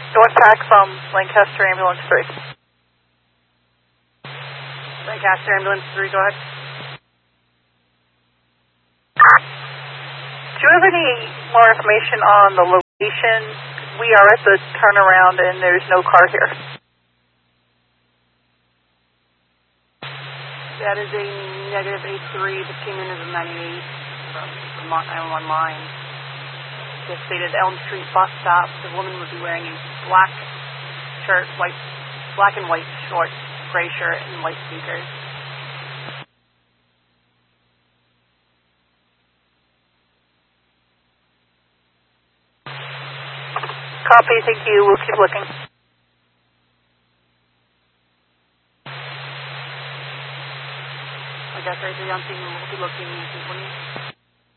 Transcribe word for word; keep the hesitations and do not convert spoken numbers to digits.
North Pack from Lancaster Ambulance three. Lancaster Ambulance three, go ahead. Do you have any more information on the location? We are at the turnaround and there's no car here. That is a negative eight three. The Kingman is a ninety-eight from the nine one one line. Just stated Elm Street bus stop. The woman would be wearing a black shirt, white, black and white shorts, gray shirt, and white sneakers. Copy, thank you. We'll keep looking. I guess right there, I'm seeing we'll keep looking.